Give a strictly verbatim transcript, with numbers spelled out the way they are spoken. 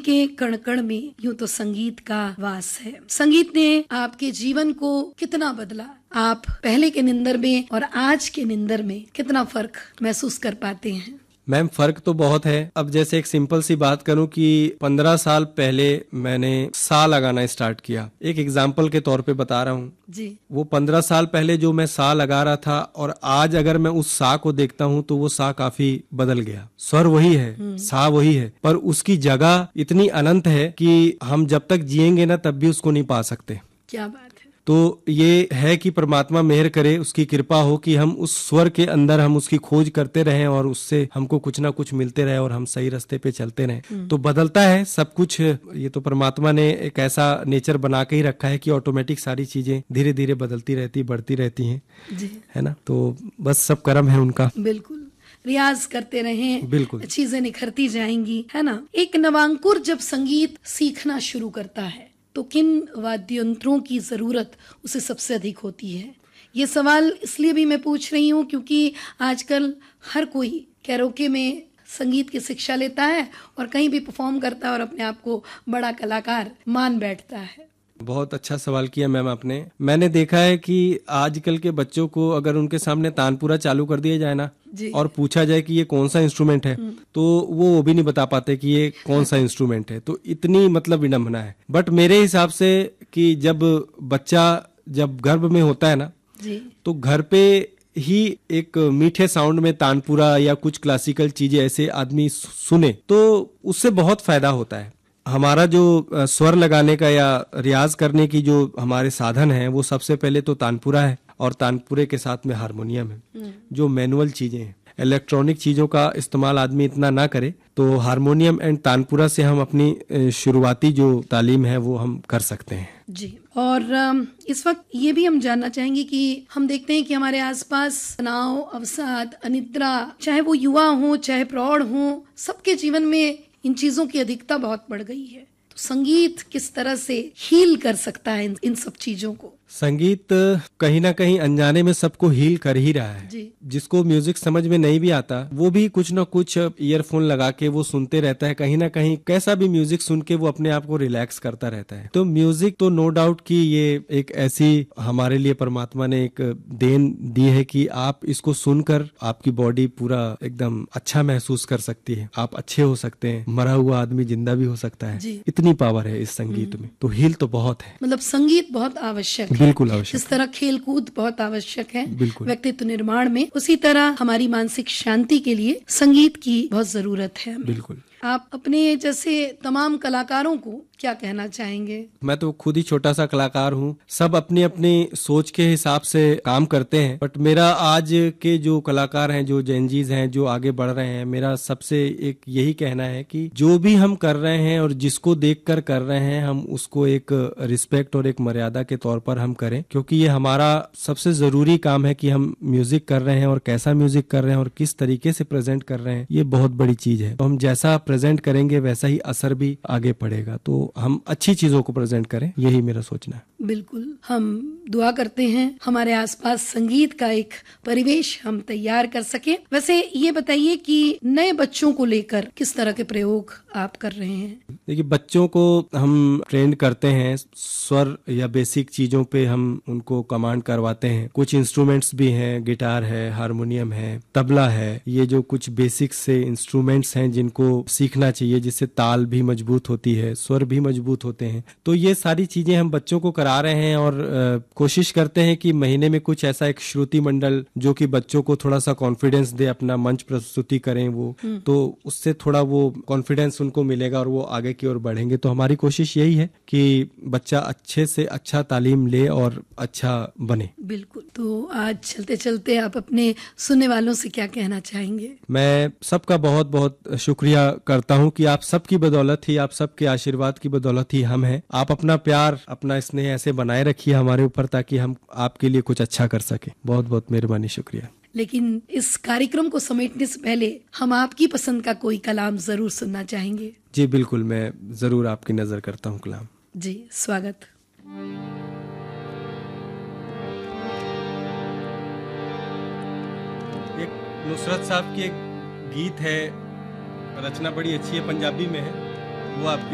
के कण कण में यूं तो संगीत का वास है। संगीत ने आपके जीवन को कितना बदला, आप पहले के निंदर में और आज के निंदर में कितना फर्क महसूस कर पाते हैं? मैम फर्क तो बहुत है। अब जैसे एक सिंपल सी बात करूं कि पंद्रह साल पहले मैंने सा लगाना स्टार्ट किया, एक एग्जाम्पल के तौर पे बता रहा हूं जी। वो पंद्रह साल पहले जो मैं सा लगा रहा था और आज अगर मैं उस सा को देखता हूं तो वो सा काफी बदल गया। स्वर वही है, सा वही है, पर उसकी जगह इतनी अनंत है कि हम जब तक जिएंगे ना तब भी उसको नहीं पा सकते। क्या बात है। तो ये है कि परमात्मा मेहर करे, उसकी कृपा हो कि हम उस स्वर के अंदर हम उसकी खोज करते रहें और उससे हमको कुछ ना कुछ मिलते रहे और हम सही रास्ते पे चलते रहें। तो बदलता है सब कुछ, ये तो परमात्मा ने एक ऐसा नेचर बना के ही रखा है कि ऑटोमेटिक सारी चीजें धीरे धीरे बदलती रहती बढ़ती रहती हैं, है ना। तो बस सब कर्म है उनका। बिल्कुल, रियाज करते रहें, बिल्कुल चीजें निखरती जाएंगी, है ना। एक नवांकुर जब संगीत सीखना शुरू करता है तो किन वाद्य यंत्रों की जरूरत उसे सबसे अधिक होती है? ये सवाल इसलिए भी मैं पूछ रही हूँ क्योंकि आजकल हर कोई कैरोके में संगीत की शिक्षा लेता है और कहीं भी परफॉर्म करता है और अपने आप को बड़ा कलाकार मान बैठता है। बहुत अच्छा सवाल किया मैम आपने। मैंने देखा है कि आजकल के बच्चों को अगर उनके सामने तानपुरा चालू कर दिया जाए ना और पूछा जाए कि ये कौन सा इंस्ट्रूमेंट है तो वो वो भी नहीं बता पाते कि ये कौन सा इंस्ट्रूमेंट है। तो इतनी मतलब विडंबना है। बट मेरे हिसाब से कि जब बच्चा जब गर्भ में होता है ना जी। तो घर पे ही एक मीठे साउंड में तानपुरा या कुछ क्लासिकल चीजें ऐसे आदमी सुने तो उससे बहुत फायदा होता है। हमारा जो स्वर लगाने का या रियाज करने की जो हमारे साधन है वो सबसे पहले तो तानपुरा है और तानपुरे के साथ में हारमोनियम है। जो मैनुअल चीजें हैं, इलेक्ट्रॉनिक चीजों का इस्तेमाल आदमी इतना ना करे तो हारमोनियम एंड तानपुरा से हम अपनी शुरुआती जो तालीम है वो हम कर सकते हैं। जी। और इस वक्त ये भी हम जानना चाहेंगे कि हम देखते हैं कि हमारे आसपास तनाव, अवसाद, अनिद्रा, चाहे वो युवा हो चाहे प्रौढ़ हो, सबके जीवन में इन चीजों की अधिकता बहुत बढ़ गई है। तो संगीत किस तरह से हील कर सकता है इन, इन सब चीजों को? संगीत कहीं ना कहीं अनजाने में सबको हील कर ही रहा है। जी। जिसको म्यूजिक समझ में नहीं भी आता वो भी कुछ ना कुछ ईयरफोन लगा के वो सुनते रहता है। कहीं ना कहीं कैसा भी म्यूजिक सुन के वो अपने आप को रिलैक्स करता रहता है। तो म्यूजिक तो नो डाउट कि ये एक ऐसी हमारे लिए परमात्मा ने एक देन दी है कि आप इसको सुनकर आपकी बॉडी पूरा एकदम अच्छा महसूस कर सकती है, आप अच्छे हो सकते हैं, मरा हुआ आदमी जिंदा भी हो सकता है। इतनी पावर है इस संगीत में। तो हील तो बहुत है। मतलब संगीत बहुत आवश्यक है। बिल्कुल आवश्यक। जिस तरह खेल कूद बहुत आवश्यक है व्यक्तित्व निर्माण में, उसी तरह हमारी मानसिक शांति के लिए संगीत की बहुत जरूरत है। बिल्कुल। आप अपने जैसे तमाम कलाकारों को क्या कहना चाहेंगे? मैं तो खुद ही छोटा सा कलाकार हूँ। सब अपनी अपनी सोच के हिसाब से काम करते हैं, बट मेरा आज के जो कलाकार हैं, जो जेनजीज हैं, जो आगे बढ़ रहे हैं, मेरा सबसे एक यही कहना है कि जो भी हम कर रहे हैं और जिसको देखकर कर रहे हैं हम उसको एक रिस्पेक्ट और एक मर्यादा के तौर पर हम करें, क्योंकि ये हमारा सबसे जरूरी काम है कि हम म्यूजिक कर रहे हैं और कैसा म्यूजिक कर रहे हैं और किस तरीके से प्रेजेंट कर रहे हैं, ये बहुत बड़ी चीज है। तो हम जैसा प्रेजेंट करेंगे वैसा ही असर भी आगे पड़ेगा। तो हम अच्छी चीजों को प्रेजेंट करें, यही मेरा सोचना है। बिल्कुल, हम दुआ करते हैं हमारे आसपास संगीत का एक परिवेश हम तैयार कर सके। वैसे ये बताइए कि नए बच्चों को लेकर किस तरह के प्रयोग आप कर रहे हैं? देखिए, बच्चों को हम ट्रेन करते हैं, स्वर या बेसिक चीजों पे हम उनको कमांड करवाते हैं। कुछ इंस्ट्रूमेंट्स भी हैं, गिटार है, हारमोनियम है, तबला है। ये जो कुछ बेसिक से इंस्ट्रूमेंट्स हैं जिनको सीखना चाहिए, जिससे ताल भी मजबूत होती है, स्वर भी मजबूत होते हैं। तो ये सारी चीजें हम बच्चों को करा रहे हैं और आ, कोशिश करते हैं कि महीने में कुछ ऐसा एक श्रुति मंडल जो कि बच्चों को थोड़ा सा कॉन्फिडेंस दे, अपना मंच प्रस्तुति करें वो, तो उससे थोड़ा वो कॉन्फिडेंस उनको मिलेगा और वो आगे की ओर बढ़ेंगे। तो हमारी कोशिश यही है कि बच्चा अच्छे से अच्छा तालीम ले और अच्छा बने। बिल्कुल। तो आज चलते चलते आप अपने सुनने वालों से क्या कहना चाहेंगे? मैं सबका बहुत बहुत शुक्रिया करता हूं कि आप सबकी बदौलत ही, आप सबके आशीर्वाद की बदौलत ही हम हैं। आप अपना प्यार, अपना स्नेह ऐसे बनाए रखिए हमारे ऊपर ताकि हम आपके लिए कुछ अच्छा कर सके। बहुत बहुत मेहरबानी, शुक्रिया। लेकिन इस कार्यक्रम को समेटने से पहले हम आपकी पसंद का कोई कलाम जरूर सुनना चाहेंगे। जी बिल्कुल, मैं जरूर आपकी नजर करता हूँ कलाम। जी, स्वागत। एक नुसरत साहब की एक गीत है, रचना बड़ी अच्छी है, पंजाबी में है, वो आपकी